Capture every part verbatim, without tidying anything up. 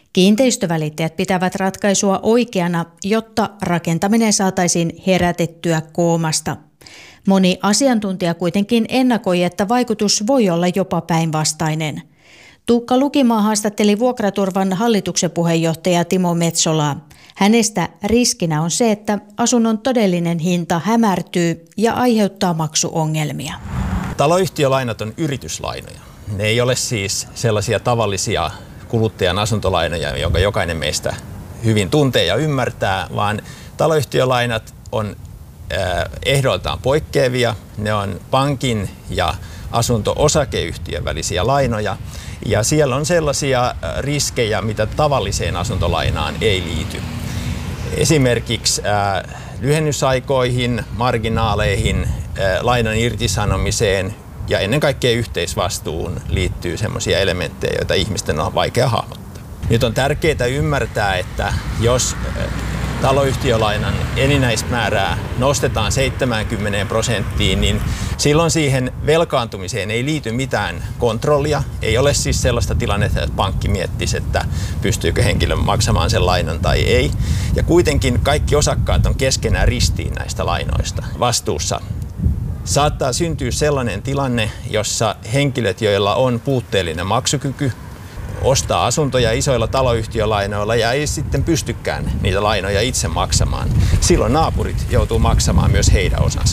Kiinteistövälittäjät pitävät ratkaisua oikeana, jotta rakentaminen saataisiin herätettyä koomasta. Moni asiantuntija kuitenkin ennakoi, että vaikutus voi olla jopa päinvastainen. Tuukka Lukimaa haastatteli Vuokraturvan hallituksen puheenjohtaja Timo Metsolaa. Hänestä riskinä on se, että asunnon todellinen hinta hämärtyy ja aiheuttaa maksuongelmia. Taloyhtiölainat on yrityslainoja. Ne ei ole siis sellaisia tavallisia kuluttajan asuntolainoja, jonka jokainen meistä hyvin tuntee ja ymmärtää, vaan taloyhtiölainat on ehdoiltaan poikkeavia. Ne on pankin ja asunto-osakeyhtiön välisiä lainoja. Ja siellä on sellaisia riskejä, mitä tavalliseen asuntolainaan ei liity. Esimerkiksi äh, lyhennysaikoihin, marginaaleihin, äh, lainan irtisanomiseen ja ennen kaikkea yhteisvastuun liittyy sellaisia elementtejä, joita ihmisten on vaikea hahmottaa. Nyt on tärkeää ymmärtää, että jos äh, taloyhtiölainan enimmäismäärää nostetaan seitsemänkymmentä prosenttiin, niin silloin siihen velkaantumiseen ei liity mitään kontrollia. Ei ole siis sellaista tilannetta, että pankki miettisi, että pystyykö henkilö maksamaan sen lainan tai ei. Ja kuitenkin kaikki osakkaat on keskenään ristiin näistä lainoista vastuussa. Saattaa syntyä sellainen tilanne, jossa henkilöt, joilla on puutteellinen maksukyky, ostaa asuntoja isoilla taloyhtiölainoilla ja ei sitten pystykään niitä lainoja itse maksamaan. Silloin naapurit joutuu maksamaan myös heidän osansa.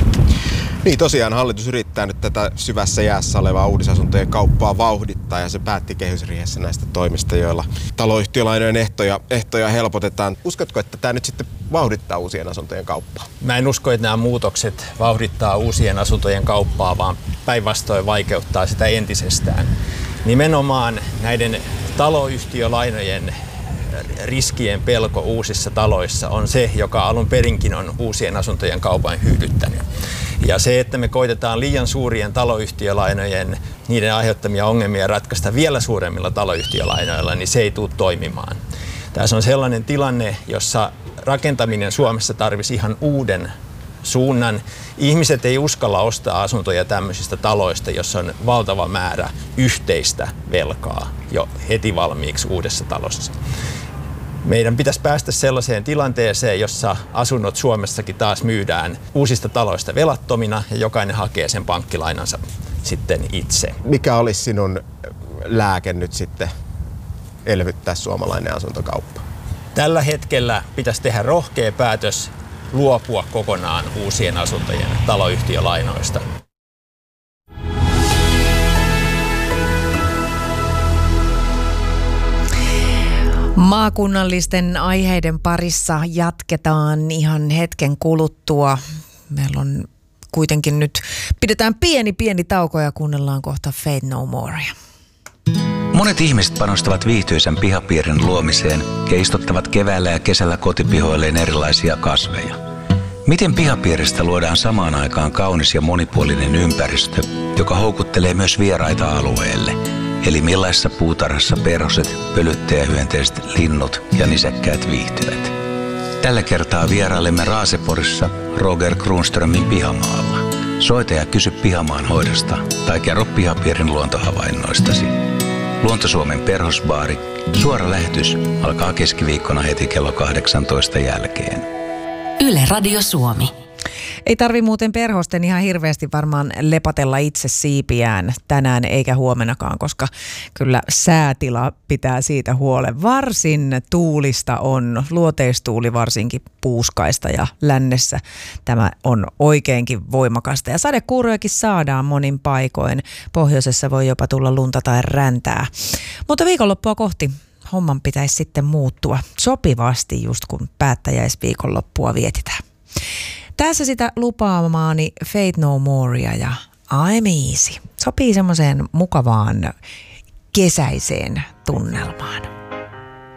Niin tosiaan hallitus yrittää nyt tätä syvässä jäässä olevaa uudisasuntojen kauppaa vauhdittaa ja se päätti kehysriihessä näistä toimista, joilla taloyhtiölainojen ehtoja, ehtoja helpotetaan. Uskotko, että tämä nyt sitten vauhdittaa uusien asuntojen kauppaa? Mä en usko, että nämä muutokset vauhdittaa uusien asuntojen kauppaa, vaan päinvastoin vaikeuttaa sitä entisestään. Nimenomaan näiden taloyhtiölainojen riskien pelko uusissa taloissa on se, joka alun perinkin on uusien asuntojen kaupan hyydyttänyt. Ja se, että me koitetaan liian suurien taloyhtiölainojen, niiden aiheuttamia ongelmia ratkaista vielä suuremmilla taloyhtiölainoilla, niin se ei tule toimimaan. Tässä on sellainen tilanne, jossa rakentaminen Suomessa tarvisi ihan uuden suunnan. Ihmiset ei uskalla ostaa asuntoja tämmöisistä taloista, jossa on valtava määrä yhteistä velkaa jo heti valmiiksi uudessa talossa. Meidän pitäisi päästä sellaiseen tilanteeseen, jossa asunnot Suomessakin taas myydään uusista taloista velattomina ja jokainen hakee sen pankkilainansa sitten itse. Mikä olisi sinun lääke nyt sitten elvyttää suomalainen asuntokauppa? Tällä hetkellä pitäisi tehdä rohkea päätös luopua kokonaan uusien asuntojen taloyhtiölainoista. Maakunnallisten aiheiden parissa jatketaan ihan hetken kuluttua. Meillä on kuitenkin nyt, pidetään pieni pieni tauko ja kuunnellaan kohta Faith No Morea. Monet ihmiset panostavat viihtyisän pihapiirin luomiseen ja istuttavat keväällä ja kesällä kotipihoilleen erilaisia kasveja. Miten pihapiiristä luodaan samaan aikaan kaunis ja monipuolinen ympäristö, joka houkuttelee myös vieraita alueelle? Eli millaisessa puutarhassa perhoset, pölyttäjähyönteiset, linnut ja nisäkkäät viihtyvät? Tällä kertaa vierailemme Raaseporissa Roger Kruunströmin pihamaalla. Soita ja kysy pihamaan hoidosta tai kerro pihapiirin luontohavainnoistasi. Luonto-Suomen perhosbaari. Suora lähetys alkaa keskiviikkona heti kello kahdeksantoista jälkeen. Yle Radio Suomi. Ei tarvi muuten perhosten ihan hirveästi varmaan lepatella itse siipiään tänään eikä huomenakaan, koska kyllä säätila pitää siitä huolen. Varsin tuulista on, luoteistuuli varsinkin puuskaista ja lännessä tämä on oikeinkin voimakasta. Ja sadekuurojakin saadaan monin paikoin. Pohjoisessa voi jopa tulla lunta tai räntää. Mutta viikonloppua kohti homman pitäisi sitten muuttua sopivasti just kun päättäjäisviikonloppua vietitään. Tässä sitä lupaamaani Faith No Morea ja I'm Easy. Sopii semmoiseen mukavaan kesäiseen tunnelmaan.